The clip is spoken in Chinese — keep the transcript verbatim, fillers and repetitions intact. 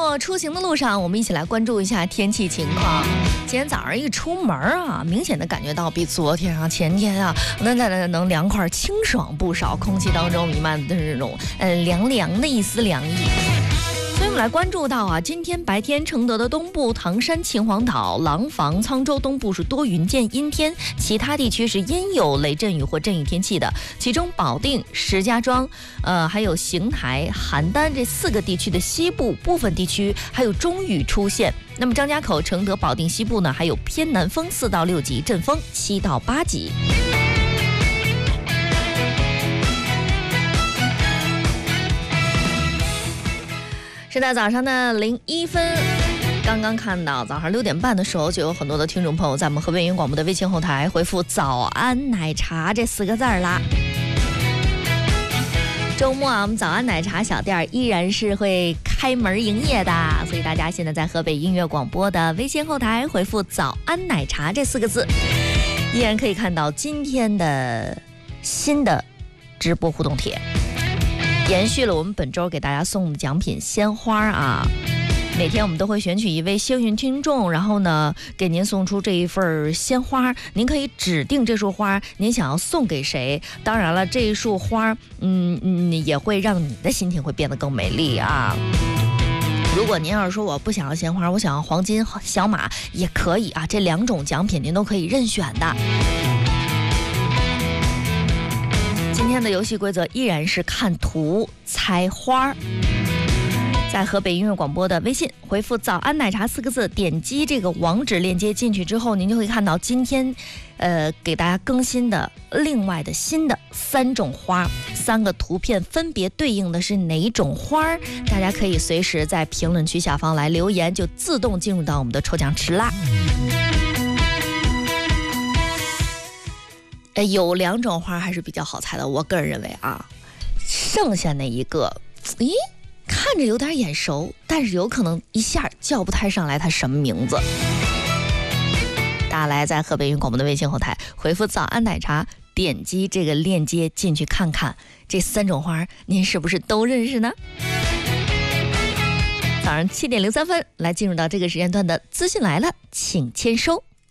末出行的路上，我们一起来关注一下天气情况。今天早上一出门啊，明显的感觉到比昨天啊、前天啊，那那那能凉快清爽不少，空气当中弥漫的这种呃凉凉的一丝凉意。所以我们来关注到啊，今天白天承德的东部、唐山、秦皇岛、廊坊、沧州东部是多云见阴天，其他地区是阴有雷阵雨或阵雨天气的。其中保定、石家庄、呃还有邢台、邯郸这四个地区的西部部分地区还有中雨出现。那么张家口、承德、保定西部呢，还有偏南风四到六级，阵风七到八级。现在早上的零一分，刚刚看到早上六点半的时候，就有很多的听众朋友在我们河北云广播的微信后台回复早安奶茶这四个字啦。周末啊，我们早安奶茶小店依然是会开门营业的，所以大家现在在河北音乐广播的微信后台回复早安奶茶这四个字，依然可以看到今天的新的直播互动帖，延续了我们本周给大家送的奖品鲜花啊。每天我们都会选取一位幸运听众，然后呢给您送出这一份鲜花，您可以指定这束花您想要送给谁。当然了，这一束花嗯嗯也会让你的心情会变得更美丽啊。如果您要是说我不想要鲜花，我想要黄金小马也可以啊，这两种奖品您都可以任选的。今天的游戏规则依然是看图猜花，在河北音乐广播的微信回复早安奶茶四个字，点击这个网址链接进去之后，您就会看到今天呃给大家更新的另外的新的三种花，三个图片分别对应的是哪种花，大家可以随时在评论区下方来留言，就自动进入到我们的抽奖池啦。呃，有两种花还是比较好猜的，我个人认为啊，剩下那一个，咦，看着有点眼熟，但是有可能一下叫不太上来它什么名字。大家来在河北云广播的微信后台回复早安奶茶，点击这个链接进去看看，这三种花您是不是都认识呢？早上七点零三分，来进入到这个时间段的资讯来了，请签收。